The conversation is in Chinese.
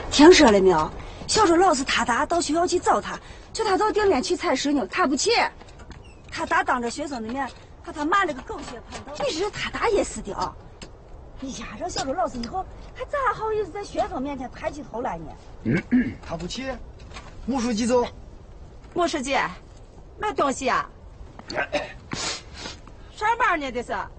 听说了没有？小周老师他打到学校去找他，叫他到顶面去采石榴，他不去。他打当着学生的面和他骂了个狗血喷头。你说他打也是的啊！哎呀，这小周老师以后还咋好意思在学生面前抬起头来呢？ 他不去，穆书记走。 穆书记，买东西啊？上班呢这是。